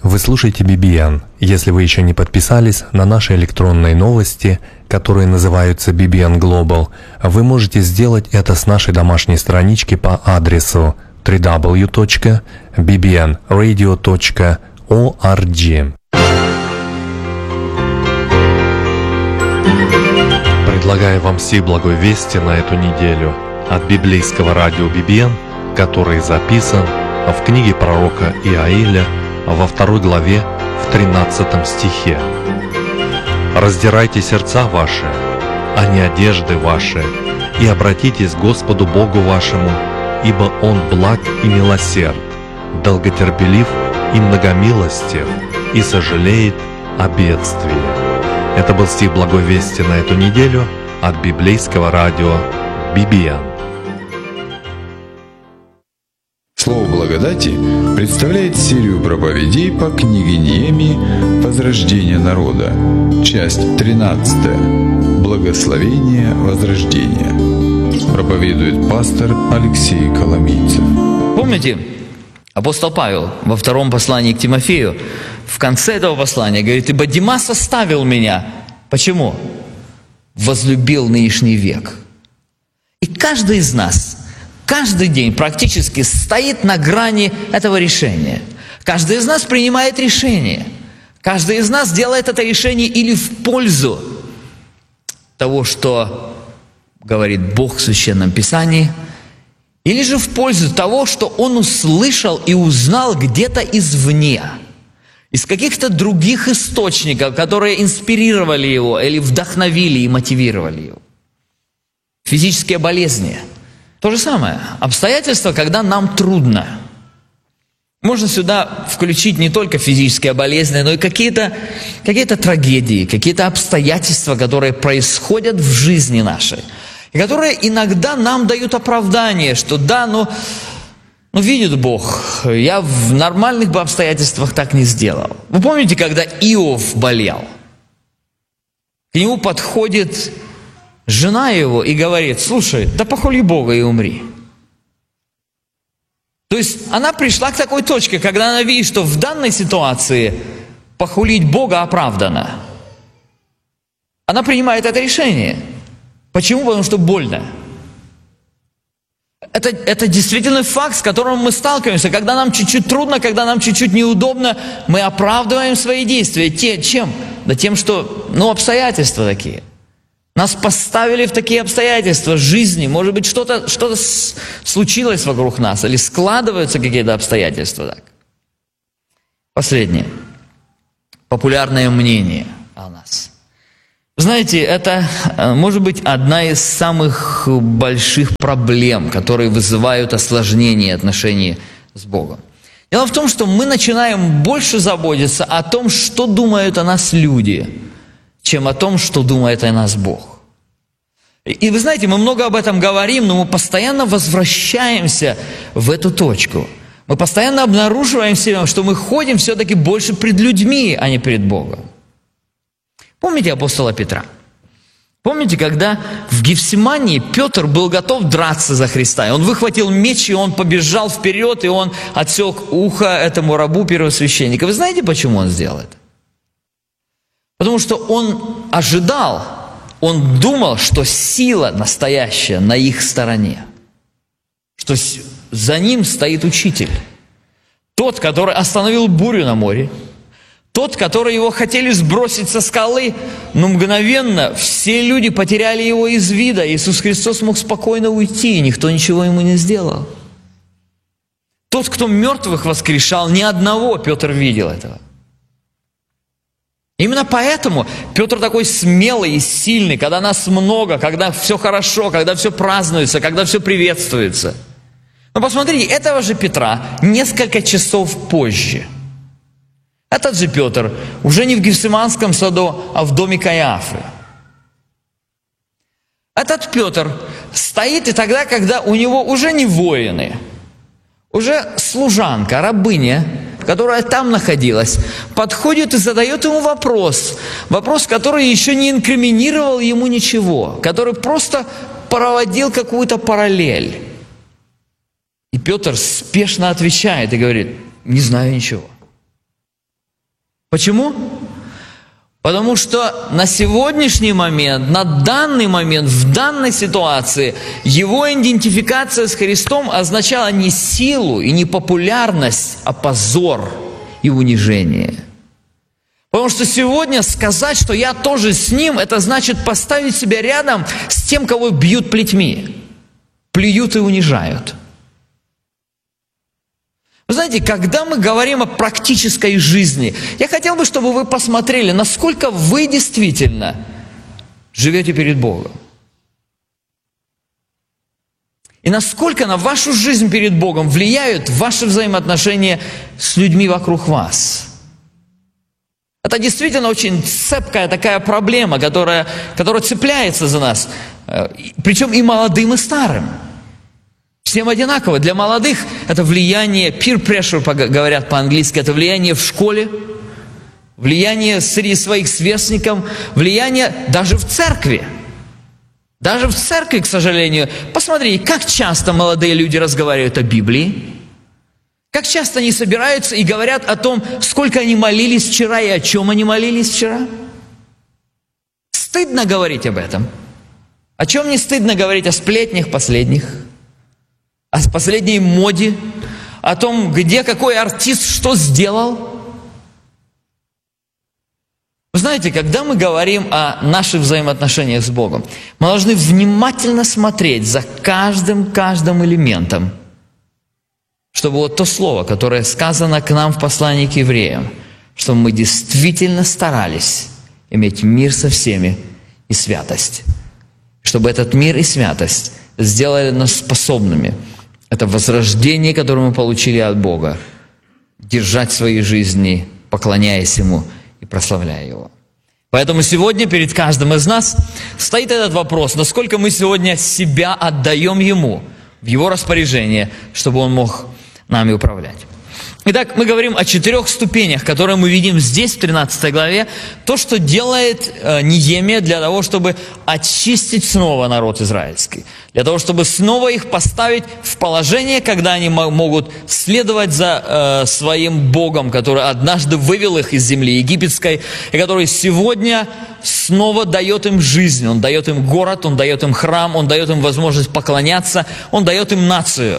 Вы слушаете BBN. Если вы еще не подписались на наши электронные новости, которые называются BBN Global, вы можете сделать это с нашей домашней странички по адресу www.bbnradio.org. Предлагаю вам все благой вести на эту неделю от библейского радио BBN, который записан в книге пророка Иаиля во 2 главе в 13 стихе. «Раздирайте сердца ваши, а не одежды ваши, и обратитесь к Господу Богу вашему, ибо Он благ и милосерд, долготерпелив и многомилостив, и сожалеет о бедствии». Это был стих благой вести на эту неделю от библейского радио BBN. Слово благодати представляет серию проповедей по книге Неемии «Возрождение народа», часть 13. Благословение возрождения. Проповедует пастор Алексей Коломийцев. Помните, апостол Павел во 2 послании к Тимофею в конце этого послания говорит: «Ибо Димас оставил меня». Почему? «Возлюбил нынешний век». И каждый из нас каждый день практически стоит на грани этого решения. Каждый из нас принимает решение. Каждый из нас делает это решение или в пользу того, что говорит Бог в Священном Писании, или же в пользу того, что он услышал и узнал где-то извне, из каких-то других источников, которые инспирировали его или вдохновили и мотивировали его. Физические болезни. То же самое. Обстоятельства, когда нам трудно. Можно сюда включить не только физические болезни, но и какие-то трагедии, какие-то обстоятельства, которые происходят в жизни нашей. И которые иногда нам дают оправдание, что да, видит Бог, я в нормальных бы обстоятельствах так не сделал. Вы помните, когда Иов болел? К нему подходит жена его и говорит: слушай, да похули Бога и умри. То есть она пришла к такой точке, когда она видит, что в данной ситуации похулить Бога оправдано. Она принимает это решение. Почему? Потому что больно. Это действительно факт, с которым мы сталкиваемся. Когда нам чуть-чуть трудно, когда нам чуть-чуть неудобно, мы оправдываем свои действия. Чем? Да тем, что, обстоятельства такие. Нас поставили в такие обстоятельства жизни. Может быть, что-то случилось вокруг нас, или складываются какие-то обстоятельства так. Последнее. Популярное мнение о нас. Знаете, это может быть одна из самых больших проблем, которые вызывают осложнение отношений с Богом. Дело в том, что мы начинаем больше заботиться о том, что думают о нас люди, чем о том, что думает о нас Бог. И вы знаете, мы много об этом говорим, но мы постоянно возвращаемся в эту точку. Мы постоянно обнаруживаем себя, что мы ходим все-таки больше пред людьми, а не пред Богом. Помните апостола Петра? Помните, когда в Гефсимании Петр был готов драться за Христа? И он выхватил меч, и он побежал вперед, и он отсек ухо этому рабу первосвященника. Вы знаете, почему он сделал это? Потому что он ожидал, он думал, что сила настоящая на их стороне. Что за ним стоит учитель. Тот, который остановил бурю на море. Тот, который его хотели сбросить со скалы, но мгновенно все люди потеряли его из вида. Иисус Христос мог спокойно уйти, и никто ничего ему не сделал. Тот, кто мертвых воскрешал, ни одного Петр видел этого. Именно поэтому Петр такой смелый и сильный, когда нас много, когда все хорошо, когда все празднуется, когда все приветствуется. Но посмотрите, этого же Петра несколько часов позже. Этот же Петр уже не в Гефсиманском саду, а в доме Каиафы. Этот Петр стоит и тогда, когда у него уже не воины, уже служанка, рабыня, которая там находилась, подходит и задает ему вопрос, который еще не инкриминировал ему ничего, который просто проводил какую-то параллель. И Петр спешно отвечает и говорит: не знаю ничего. Почему? Потому что на сегодняшний момент, на данный момент, в данной ситуации, его идентификация с Христом означала не силу и не популярность, а позор и унижение. Потому что сегодня сказать, что я тоже с Ним, это значит поставить себя рядом с тем, кого бьют плетьми, плюют и унижают. Вы знаете, когда мы говорим о практической жизни, я хотел бы, чтобы вы посмотрели, насколько вы действительно живете перед Богом. И насколько на вашу жизнь перед Богом влияют ваши взаимоотношения с людьми вокруг вас. Это действительно очень цепкая такая проблема, которая цепляется за нас, причем и молодым, и старым. Всем одинаково. Для молодых это влияние, peer pressure, говорят по-английски, это влияние в школе, влияние среди своих сверстников, влияние даже в церкви. Даже в церкви, к сожалению. Посмотрите, как часто молодые люди разговаривают о Библии, как часто они собираются и говорят о том, сколько они молились вчера и о чем они молились вчера. Стыдно говорить об этом. О чем не стыдно говорить? О сплетнях последних, о последней моде, о том, где какой артист что сделал. Вы знаете, когда мы говорим о наших взаимоотношениях с Богом, мы должны внимательно смотреть за каждым элементом, чтобы вот то слово, которое сказано к нам в послании к евреям, чтобы мы действительно старались иметь мир со всеми и святость. Чтобы этот мир и святость сделали нас способными. Это возрождение, которое мы получили от Бога, держать свои жизни, поклоняясь Ему и прославляя Его. Поэтому сегодня перед каждым из нас стоит этот вопрос, насколько мы сегодня себя отдаем Ему, в Его распоряжение, чтобы Он мог нами управлять. Итак, мы говорим о 4 ступенях, которые мы видим здесь, в 13 главе. То, что делает Неемия для того, чтобы очистить снова народ израильский. Для того, чтобы снова их поставить в положение, когда они могут следовать за своим Богом, который однажды вывел их из земли египетской, и который сегодня снова дает им жизнь. Он дает им город, Он дает им храм, Он дает им возможность поклоняться, Он дает им нацию.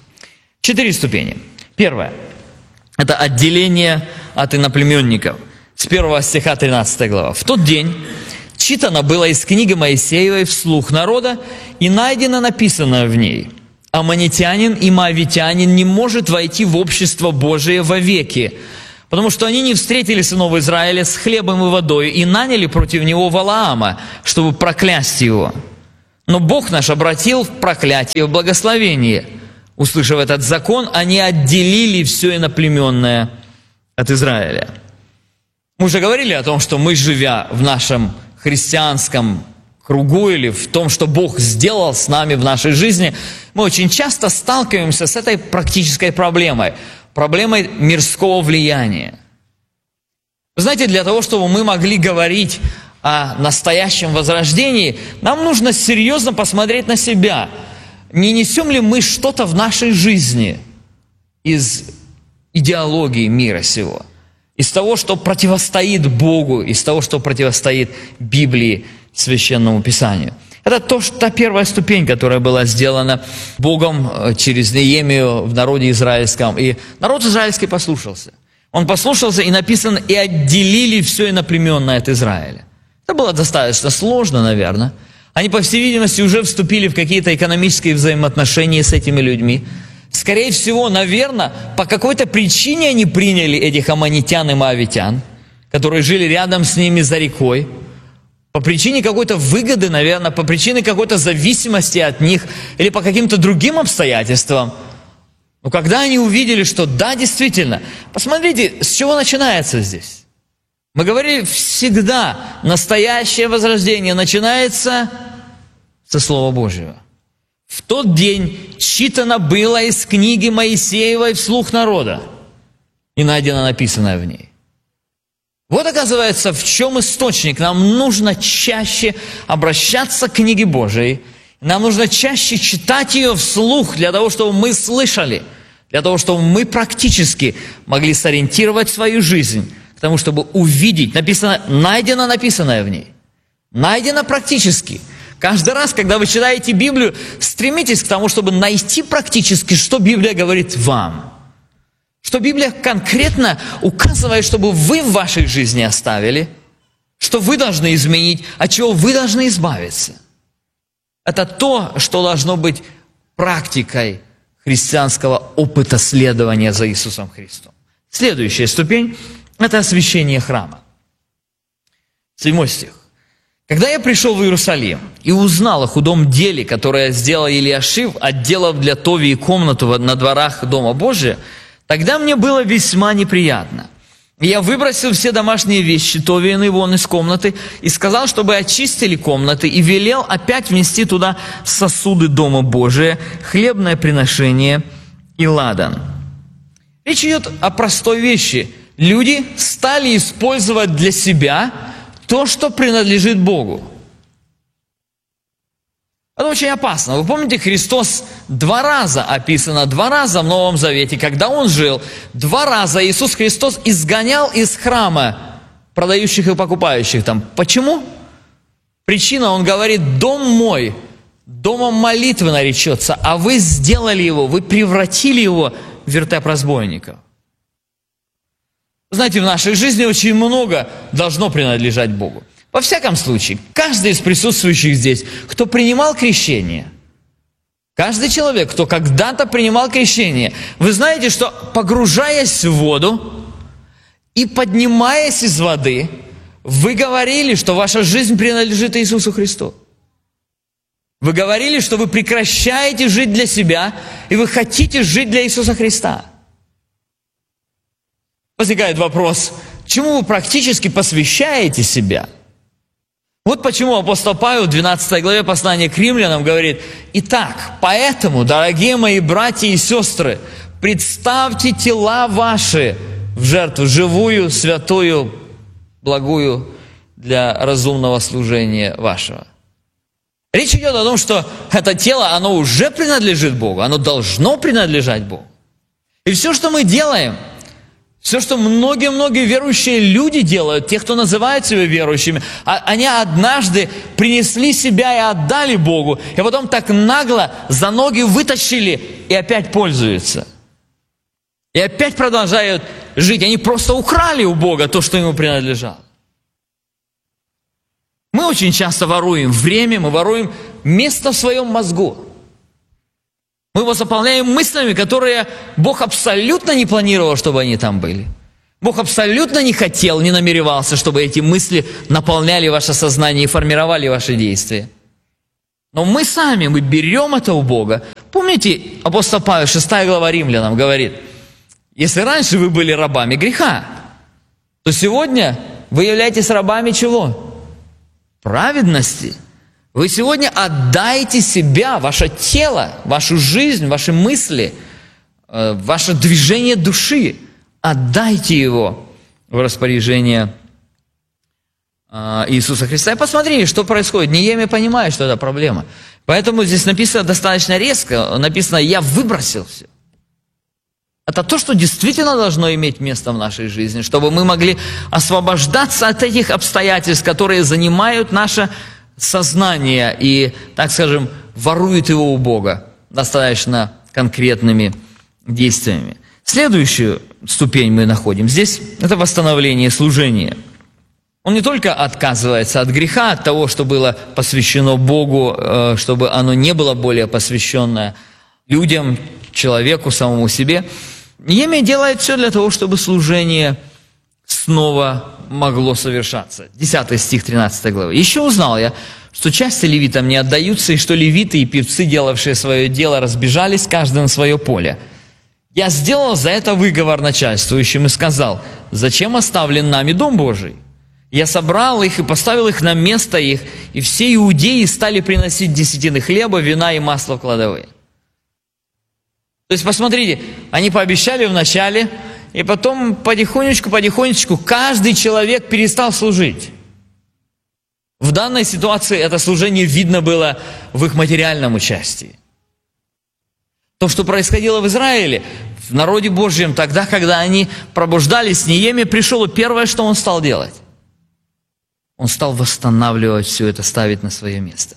4 ступени. Первое. Это отделение от иноплеменников. С 1 стиха 13 глава. «В тот день читано было из книги Моисеевой вслух народа, и найдено написанное в ней: Аммонитянин и Моавитянин не может войти в общество Божие вовеки, потому что они не встретили сынов Израиля с хлебом и водой и наняли против него Валаама, чтобы проклясть его. Но Бог наш обратил в проклятие в благословение». Услышав этот закон, они отделили все иноплеменное от Израиля. Мы уже говорили о том, что мы, живя в нашем христианском кругу или в том, что Бог сделал с нами в нашей жизни, мы очень часто сталкиваемся с этой практической проблемой мирского влияния. Вы знаете, для того, чтобы мы могли говорить о настоящем возрождении, нам нужно серьезно посмотреть на себя. Не несем ли мы что-то в нашей жизни из идеологии мира сего, из того, что противостоит Богу, из того, что противостоит Библии, Священному Писанию? Это та первая ступень, которая была сделана Богом через Неемию в народе израильском. И народ израильский послушался. Он послушался, и написано: «И отделили все иноплеменное от Израиля». Это было достаточно сложно, наверное. Они, по всей видимости, уже вступили в какие-то экономические взаимоотношения с этими людьми. Скорее всего, наверное, по какой-то причине они приняли этих аммонитян и моавитян, которые жили рядом с ними за рекой. По причине какой-то выгоды, наверное, по причине какой-то зависимости от них или по каким-то другим обстоятельствам. Но когда они увидели, что да, действительно, посмотрите, с чего начинается здесь. Мы говорили, всегда настоящее возрождение начинается со Слова Божьего. В тот день читано было из книги Моисеевой вслух народа, и найдено написанное в ней. Вот, оказывается, в чем источник. Нам нужно чаще обращаться к книге Божией, нам нужно чаще читать ее вслух, для того, чтобы мы слышали, для того, чтобы мы практически могли сориентировать свою жизнь к тому, чтобы увидеть, найдено написанное в ней. Найдено практически. Каждый раз, когда вы читаете Библию, стремитесь к тому, чтобы найти практически, что Библия говорит вам. Что Библия конкретно указывает, чтобы вы в вашей жизни оставили, что вы должны изменить, от чего вы должны избавиться. Это то, что должно быть практикой христианского опыта следования за Иисусом Христом. Следующая ступень – это освящение храма. 7 стих. «Когда я пришел в Иерусалим и узнал о худом деле, которое сделал Елиашив, отделав для Товии комнату на дворах Дома Божия, тогда мне было весьма неприятно. Я выбросил все домашние вещи Товиины вон из комнаты и сказал, чтобы очистили комнаты, и велел опять внести туда сосуды Дома Божия, хлебное приношение и ладан». Речь идет о простой вещи. Люди стали использовать для себя то, что принадлежит Богу. Это очень опасно. Вы помните, Христос 2 раза описано, 2 раза в Новом Завете, когда Он жил, 2 раза Иисус Христос изгонял из храма продающих и покупающих там. Почему? Причина, Он говорит: «Дом мой, домом молитвы наречется, а вы сделали его, вы превратили его в вертеп разбойников». Знаете, в нашей жизни очень много должно принадлежать Богу. Во всяком случае, каждый из присутствующих здесь, кто принимал крещение, каждый человек, кто когда-то принимал крещение, вы знаете, что, погружаясь в воду и поднимаясь из воды, вы говорили, что ваша жизнь принадлежит Иисусу Христу. Вы говорили, что вы прекращаете жить для себя, и вы хотите жить для Иисуса Христа. Возникает вопрос, чему вы практически посвящаете себя? Вот почему апостол Павел в 12 главе послания к римлянам говорит: «Итак, поэтому, дорогие мои братья и сестры, представьте тела ваши в жертву живую, святую, благую для разумного служения вашего». Речь идет о том, что это тело, оно уже принадлежит Богу, оно должно принадлежать Богу. И все, что мы делаем, все, что многие-многие верующие люди делают, те, кто называют себя верующими, они однажды принесли себя и отдали Богу, и потом так нагло за ноги вытащили и опять пользуются. И опять продолжают жить. Они просто украли у Бога то, что ему принадлежало. Мы очень часто воруем время, мы воруем место в своем мозгу. Мы его заполняем мыслями, которые Бог абсолютно не планировал, чтобы они там были. Бог абсолютно не хотел, не намеревался, чтобы эти мысли наполняли ваше сознание и формировали ваши действия. Но мы сами, мы берем это у Бога. Помните, апостол Павел, 6 глава Римлянам говорит: если раньше вы были рабами греха, то сегодня вы являетесь рабами чего? Праведности. Вы сегодня отдайте себя, ваше тело, вашу жизнь, ваши мысли, ваше движение души. Отдайте его в распоряжение Иисуса Христа. И посмотрите, что происходит. Неемия понимает, что это проблема. Поэтому здесь написано достаточно резко. Написано: «Я выбросил все». Это то, что действительно должно иметь место в нашей жизни, чтобы мы могли освобождаться от этих обстоятельств, которые занимают наше сознание и, так скажем, воруют его у Бога достаточно конкретными действиями. Следующую ступень мы находим здесь – это восстановление служения. Он не только отказывается от греха, от того, что было посвящено Богу, чтобы оно не было более посвященное людям, человеку, самому себе. Неемия делает все для того, чтобы служение снова могло совершаться. 10 стих 13 главы. «Еще узнал я, что части левитам не отдаются, и что левиты и певцы, делавшие свое дело, разбежались каждый на свое поле. Я сделал за это выговор начальствующим и сказал: зачем оставлен нами Дом Божий? Я собрал их и поставил их на место их, и все иудеи стали приносить десятины хлеба, вина и масла в кладовые». То есть, посмотрите, они пообещали вначале, и потом потихонечку каждый человек перестал служить. В данной ситуации это служение видно было в их материальном участии. То, что происходило в Израиле, в народе Божьем, тогда, когда они пробуждались, Неемия пришел, и первое, что он стал делать, он стал восстанавливать все это, ставить на свое место.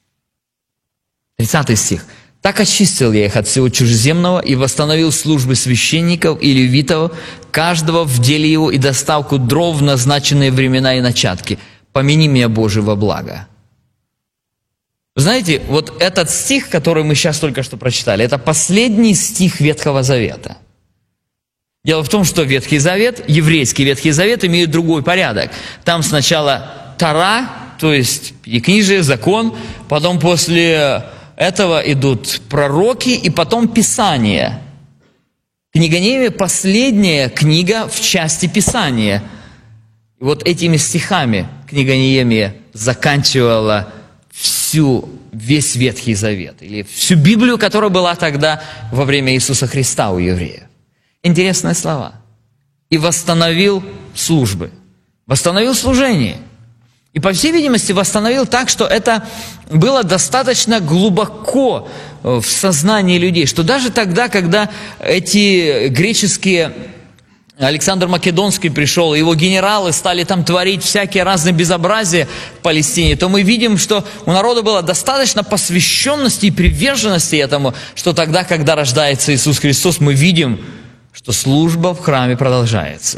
30 стих. «Так очистил я их от всего чужеземного и восстановил службы священников и левитов, каждого в деле его и доставку дров в назначенные времена и начатки. Помяни меня, Боже, во благо». Знаете, вот этот стих, который мы сейчас только что прочитали, это последний стих Ветхого Завета. Дело в том, что Ветхий Завет, еврейский Ветхий Завет имеет другой порядок. Там сначала Тора, то есть Пятикнижие, закон, потом после этого идут пророки и потом Писание. Книга Неемия – последняя книга в части Писания. И вот этими стихами книга Неемия заканчивала весь Ветхий Завет, или всю Библию, которая была тогда во время Иисуса Христа у евреев. Интересные слова. «И восстановил службы». Восстановил служение. И, по всей видимости, восстановил так, что это было достаточно глубоко в сознании людей, что даже тогда, когда эти греческие... Александр Македонский пришел, его генералы стали там творить всякие разные безобразия в Палестине, то мы видим, что у народа было достаточно посвященности и приверженности этому, что тогда, когда рождается Иисус Христос, мы видим, что служба в храме продолжается.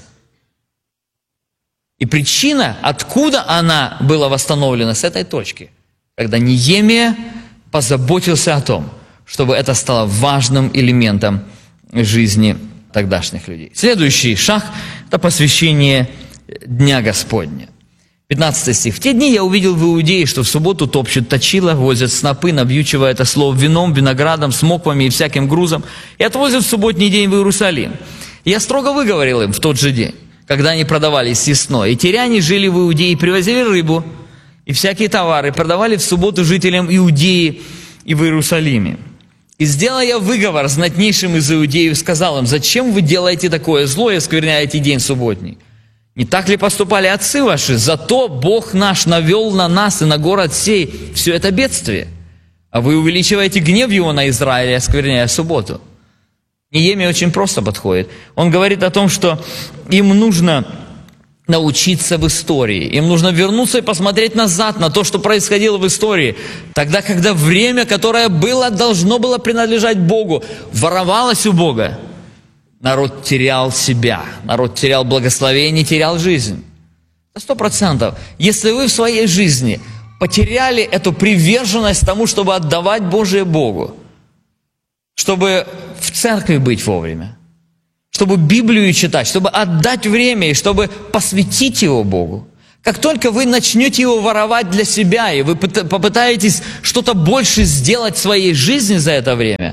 И причина, откуда она была восстановлена, с этой точки, когда Неемия позаботился о том, чтобы это стало важным элементом жизни тогдашних людей. Следующий шаг – это посвящение Дня Господня. 15 стих. «В те дни я увидел в Иудее, что в субботу топчут точила, возят снопы, навьючивая это слово вином, виноградом, смоквами и всяким грузом, и отвозят в субботний день в Иерусалим. И я строго выговорил им в тот же день, когда они продавались съестно. И тиряне жили в Иудее, и привозили рыбу, и всякие товары, продавали в субботу жителям Иудеи и в Иерусалиме. И сделал я выговор знатнейшим из иудеев и сказал им: зачем вы делаете такое зло и оскверняете день субботний? Не так ли поступали отцы ваши? Зато Бог наш навел на нас и на город сей все это бедствие. А вы увеличиваете гнев его на Израиле, оскверняя субботу». Неемия очень просто подходит. Он говорит о том, что им нужно научиться в истории. Им нужно вернуться и посмотреть назад на то, что происходило в истории. Тогда, когда время, которое было, должно было принадлежать Богу, воровалось у Бога, народ терял себя, народ терял благословение, терял жизнь. 100%. Если вы в своей жизни потеряли эту приверженность тому, чтобы отдавать Божие Богу, чтобы в церкви быть вовремя, чтобы Библию читать, чтобы отдать время и чтобы посвятить его Богу. Как только вы начнете его воровать для себя, и вы попытаетесь что-то больше сделать в своей жизни за это время,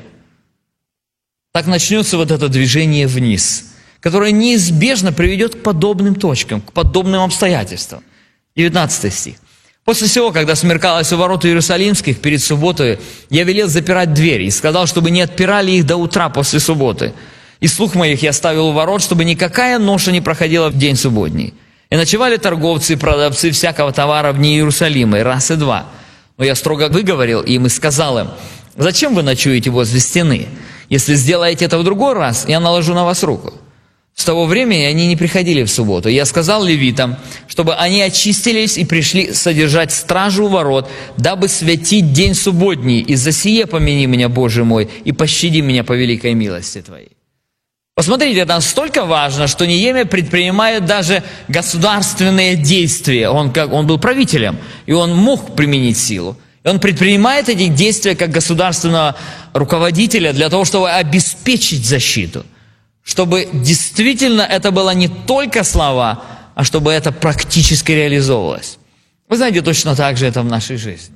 так начнется вот это движение вниз, которое неизбежно приведет к подобным точкам, к подобным обстоятельствам. 19 стих. «После всего, когда смеркалось у ворот Иерусалимских перед субботой, я велел запирать двери и сказал, чтобы не отпирали их до утра после субботы. И слуг моих я ставил у ворот, чтобы никакая ноша не проходила в день субботний. И ночевали торговцы и продавцы всякого товара в дни Иерусалима, и раз, и два. Но я строго выговорил им и сказал им: зачем вы ночуете возле стены? Если сделаете это в другой раз, я наложу на вас руку». С того времени они не приходили в субботу. Я сказал левитам, чтобы они очистились и пришли содержать стражу у ворот, дабы святить день субботний, и за сие помяни меня, Боже мой, и пощади меня по великой милости Твоей. Посмотрите, это настолько важно, что Неемия предпринимает даже государственные действия. Он был правителем, и он мог применить силу. И он предпринимает эти действия как государственного руководителя для того, чтобы обеспечить защиту. Чтобы действительно это было не только слова, а чтобы это практически реализовывалось. Вы знаете, точно так же это в нашей жизни.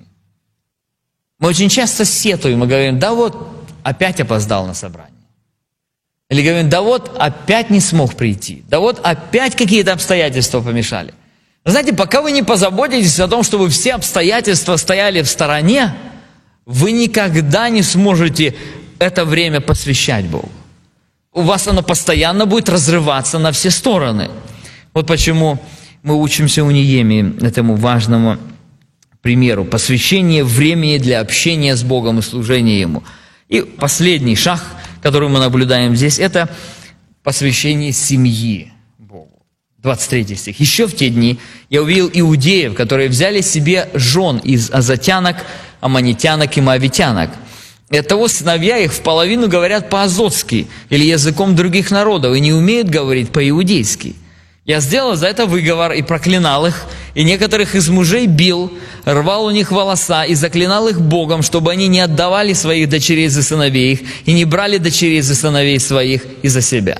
Мы очень часто сетуем и говорим: да вот, опять опоздал на собрание. Или говорим: да вот, опять не смог прийти. Да вот, опять какие-то обстоятельства помешали. Знаете, пока вы не позаботитесь о том, чтобы все обстоятельства стояли в стороне, вы никогда не сможете это время посвящать Богу. У вас оно постоянно будет разрываться на все стороны. Вот почему мы учимся у Неемии этому важному примеру. Посвящение времени для общения с Богом и служения Ему. И последний шаг, которую мы наблюдаем здесь, это посвящение семьи Богу. 23 стих. «Еще в те дни я увидел иудеев, которые взяли себе жен из азотянок, аммонитянок и моавитянок. И оттого сыновья их в половину говорят по-азотски или языком других народов и не умеют говорить по-иудейски. Я сделал за это выговор и проклинал их, и некоторых из мужей бил, рвал у них волоса и заклинал их Богом, чтобы они не отдавали своих дочерей за сыновей их и не брали дочерей за сыновей своих и за себя».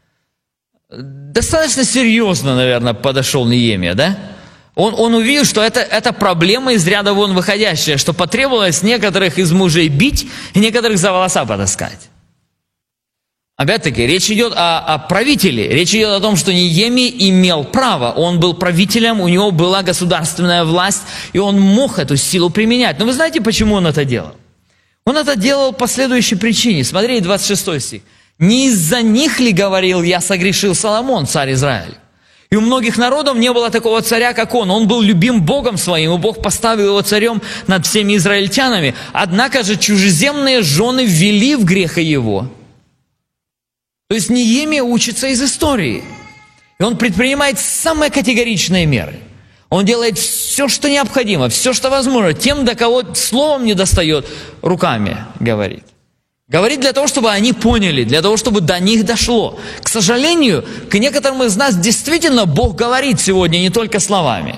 Достаточно серьезно, наверное, подошел Неемия, да? Он увидел, что это проблема из ряда вон выходящая, что потребовалось некоторых из мужей бить и некоторых за волоса потаскать. Опять-таки, речь идет о правителе, речь идет о том, что Неемия имел право, он был правителем, у него была государственная власть, и он мог эту силу применять. Но вы знаете, почему он это делал? Он это делал по следующей причине. Смотрите, 26 стих. «Не из-за них ли, говорил я, согрешил Соломон, царь Израиля? И у многих народов не было такого царя, как он был любим Богом своим, и Бог поставил его царем над всеми израильтянами. Однако же чужеземные жены ввели в грех его». То есть Неемия учится из истории. И он предпринимает самые категоричные меры. Он делает все, что необходимо, все, что возможно. Тем, до кого словом не достает, руками говорит. Говорит для того, чтобы они поняли, для того, чтобы до них дошло. К сожалению, к некоторым из нас действительно Бог говорит сегодня не только словами,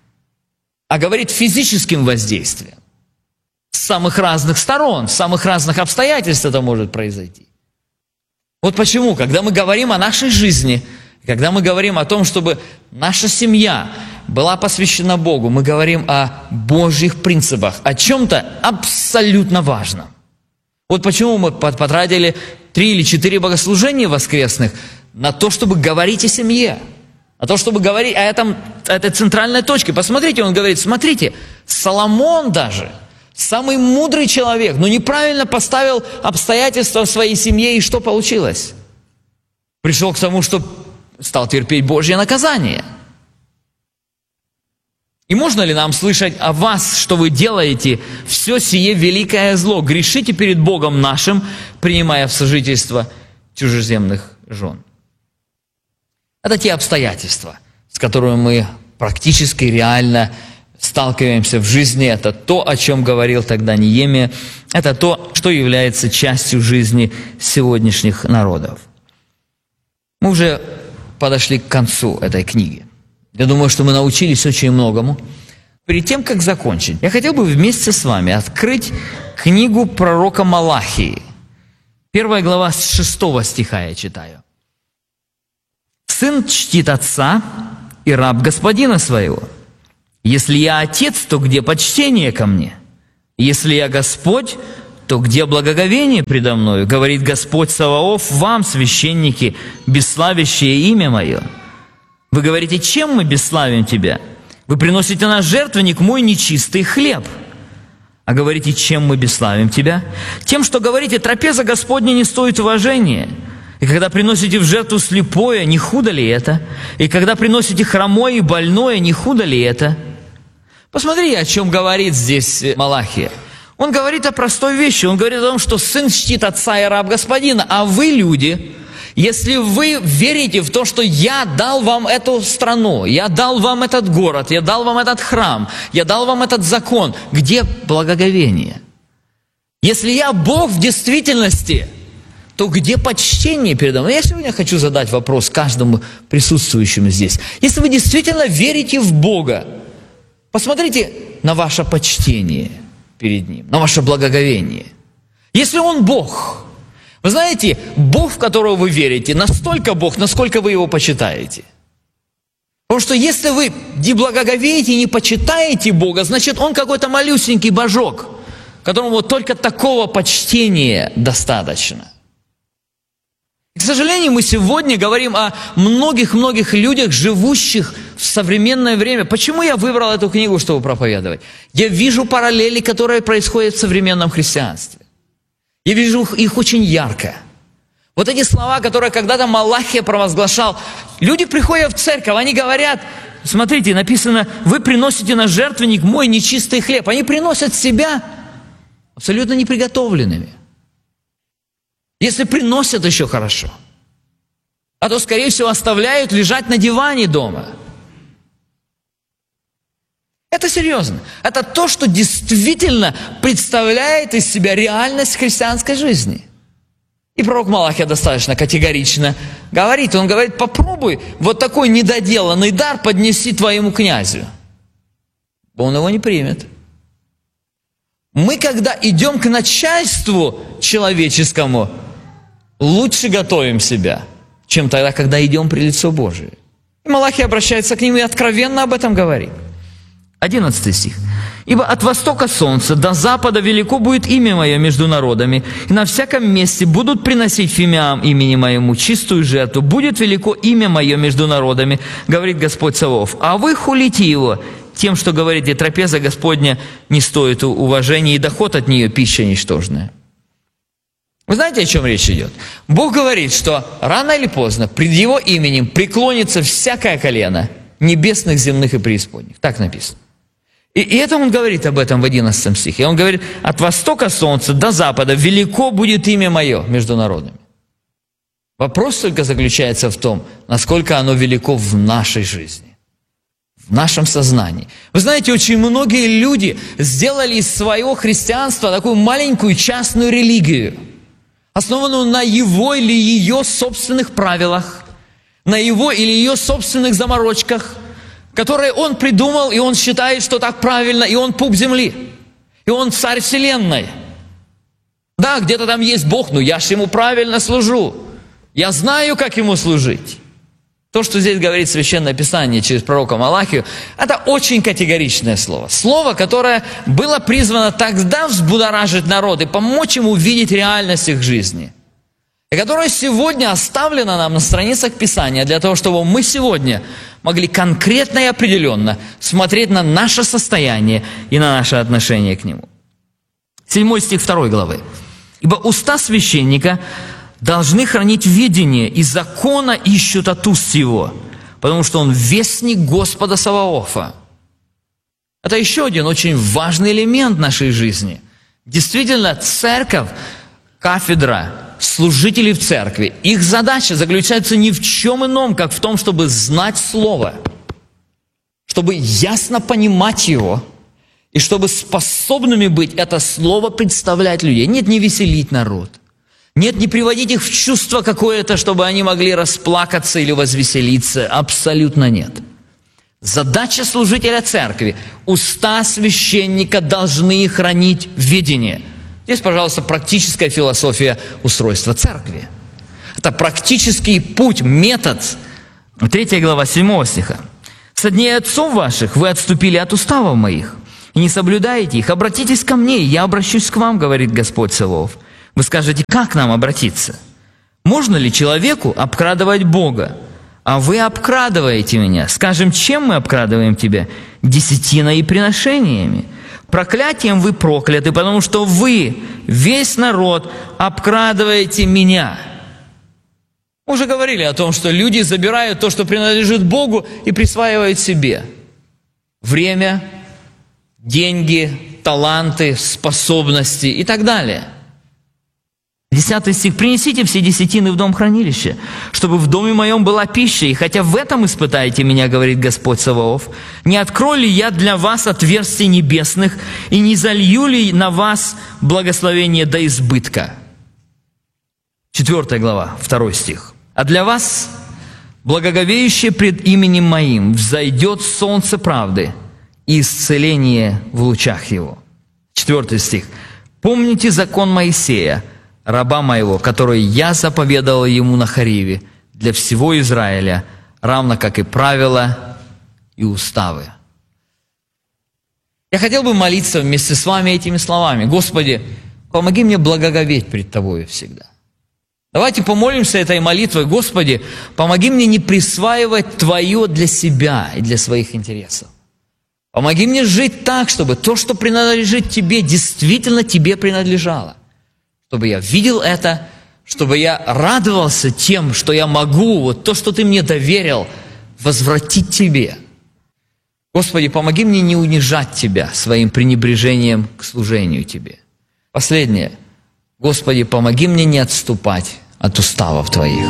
а говорит физическим воздействием. С самых разных сторон, с самых разных обстоятельств это может произойти. Вот почему, когда мы говорим о нашей жизни, когда мы говорим о том, чтобы наша семья была посвящена Богу, мы говорим о Божьих принципах, о чем-то абсолютно важном. Вот почему мы потратили 3 или 4 богослужения воскресных на то, чтобы говорить о семье, на то, чтобы говорить о этой центральной точке. Посмотрите, он говорит, смотрите, Соломон даже, самый мудрый человек, но неправильно поставил обстоятельства в своей семье, и что получилось? Пришел к тому, что стал терпеть Божье наказание. И можно ли нам слышать о вас, что вы делаете все сие великое зло, грешите перед Богом нашим, принимая в сожительство чужеземных жен? Это те обстоятельства, с которыми мы практически реально сталкиваемся в жизни. Это то, о чем говорил тогда Неемия. Это то, что является частью жизни сегодняшних народов. Мы уже подошли к концу этой книги. Я думаю, что мы научились очень многому. Перед тем, как закончить, я хотел бы вместе с вами открыть книгу пророка Малахии. 1 глава с 6 стиха я читаю. «Сын чтит отца и раб господина своего. Если я отец, то где почтение ко мне? Если я Господь, то где благоговение предо мною? Говорит Господь Саваоф, вам, священники, бесславящие имя мое. Вы говорите, чем мы бесславим тебя? Вы приносите на жертвенник мой нечистый хлеб. А говорите, чем мы бесславим тебя? Тем, что говорите, трапеза Господня не стоит уважения. И когда приносите в жертву слепое, не худо ли это? И когда приносите хромое и больное, не худо ли это?» Посмотри, о чем говорит здесь Малахия. Он говорит о простой вещи. Он говорит о том, что сын чтит отца и раб господина, а вы, люди, если вы верите в то, что я дал вам эту страну, я дал вам этот город, я дал вам этот храм, я дал вам этот закон, где благоговение? Если я Бог в действительности, то где почтение передо мной? Я сегодня хочу задать вопрос каждому присутствующему здесь. Если вы действительно верите в Бога, посмотрите на ваше почтение перед Ним, на ваше благоговение. Если Он Бог, вы знаете, Бог, в которого вы верите, настолько Бог, насколько вы Его почитаете. Потому что если вы не благоговеете и не почитаете Бога, значит, Он какой-то малюсенький божок, которому вот только такого почтения достаточно. И, к сожалению, мы сегодня говорим о многих-многих людях, живущих в современное время. Почему я выбрал эту книгу, чтобы проповедовать? Я вижу параллели, которые происходят в современном христианстве. Я вижу их очень ярко. Вот эти слова, которые когда-то Малахия провозглашал. Люди приходят в церковь, они говорят, смотрите, написано, вы приносите на жертвенник мой нечистый хлеб. Они приносят себя абсолютно неприготовленными. Если приносят, еще хорошо. А то, скорее всего, оставляют лежать на диване дома. Это серьезно. Это то, что действительно представляет из себя реальность христианской жизни. И пророк Малахия достаточно категорично говорит. Он говорит: попробуй вот такой недоделанный дар поднеси твоему князю. Он его не примет. Мы, когда идем к начальству человеческому, лучше готовим себя, чем тогда, когда идем при лицо Божие. И Малахия обращается к ним и откровенно об этом говорит. 11 стих. «Ибо от востока солнца до запада велико будет имя мое между народами, и на всяком месте будут приносить фимиам имени моему чистую жертву. Будет велико имя мое между народами, говорит Господь Саваоф. А вы хулите его тем, что говорите: трапеза Господня не стоит уважения, и доход от нее пища ничтожная». Вы знаете, о чем речь идет? Бог говорит, что рано или поздно пред Его именем преклонится всякое колено небесных, земных и преисподних. Так написано. И это Он говорит об этом в 11 стихе. Он говорит: от востока солнца до запада велико будет имя мое между народами. Вопрос только заключается в том, насколько оно велико в нашей жизни, в нашем сознании. Вы знаете, очень многие люди сделали из своего христианства такую маленькую частную религию, основанную на его или ее собственных правилах, на его или ее собственных заморочках, которые он придумал, и он считает, что так правильно, и он пуп земли, и он царь вселенной. Да, где-то там есть Бог, но я ж ему правильно служу. Я знаю, как ему служить. То, что здесь говорит Священное Писание через пророка Малахию, это очень категоричное слово. Слово, которое было призвано тогда взбудоражить народ и помочь ему увидеть реальность их жизни. И которое сегодня оставлено нам на страницах Писания для того, чтобы мы сегодня могли конкретно и определенно смотреть на наше состояние и на наше отношение к нему. 7 стих 2 главы. «Ибо уста священника должны хранить ведение, и закона ищут от уст его, потому что он вестник Господа Саваофа». Это еще один очень важный элемент нашей жизни. Действительно, церковь, кафедра, служители в церкви, их задача заключается ни в чем ином, как в том, чтобы знать Слово, чтобы ясно понимать его, и чтобы способными быть это Слово представлять людей. Нет, не веселить народ. Нет, не приводить их в чувство какое-то, чтобы они могли расплакаться или возвеселиться. Абсолютно нет. Задача служителя церкви – уста священника должны хранить ведение. Здесь, пожалуйста, практическая философия устройства церкви. Это практический путь, метод. 3 глава 7 стиха. «Со дней отцов ваших вы отступили от уставов моих, и не соблюдаете их. Обратитесь ко мне, и я обращусь к вам, говорит Господь Саваоф». Вы скажете: как нам обратиться? Можно ли человеку обкрадывать Бога? А вы обкрадываете меня. Скажем, чем мы обкрадываем тебя? Десятиной и приношениями. Проклятием вы прокляты, потому что вы, весь народ, обкрадываете меня. Мы уже говорили о том, что люди забирают то, что принадлежит Богу, и присваивают себе. Время, деньги, таланты, способности и так далее. 10 стих. «Принесите все десятины в дом хранилища, чтобы в доме моем была пища, и хотя в этом испытаете меня, говорит Господь Саваоф, не открою ли я для вас отверстий небесных, и не залью ли на вас благословение до избытка?» 4 глава, 2 стих. «А для вас, благоговеющее пред именем моим, взойдет солнце правды и исцеление в лучах его». 4 стих. «Помните закон Моисея, раба моего, который я заповедал ему на Хориве для всего Израиля, равно как и правила и уставы». Я хотел бы молиться вместе с вами этими словами: «Господи, помоги мне благоговеть пред Тобою всегда». Давайте помолимся этой молитвой: «Господи, помоги мне не присваивать Твое для себя и для своих интересов. Помоги мне жить так, чтобы то, что принадлежит Тебе, действительно Тебе принадлежало. Чтобы я видел это, чтобы я радовался тем, что я могу, вот то, что Ты мне доверил, возвратить Тебе. Господи, помоги мне не унижать Тебя своим пренебрежением к служению Тебе». Последнее. Господи, помоги мне не отступать от уставов Твоих.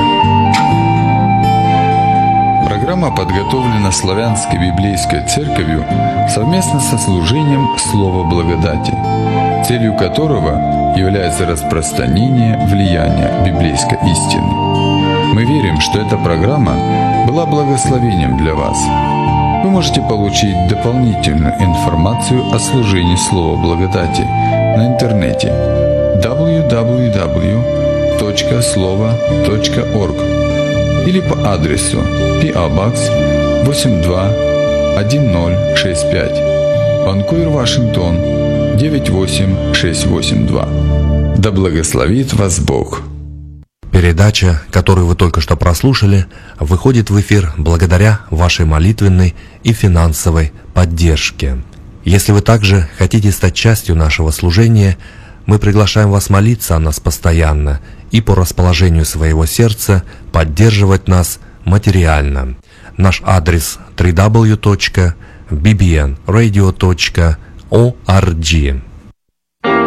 Программа подготовлена Славянской библейской церковью совместно со служением Слова Благодати, целью которого является распространение влияния библейской истины. Мы верим, что эта программа была благословением для вас. Вы можете получить дополнительную информацию о служении Слова Благодати на интернете www.slovo.org или по адресу PO Box 821065, Ванкувер, Вашингтон 98682. Да благословит вас Бог! Передача, которую вы только что прослушали, выходит в эфир благодаря вашей молитвенной и финансовой поддержке. Если вы также хотите стать частью нашего служения, мы приглашаем вас молиться о нас постоянно и по расположению своего сердца поддерживать нас материально. Наш адрес www.bbnradio.org.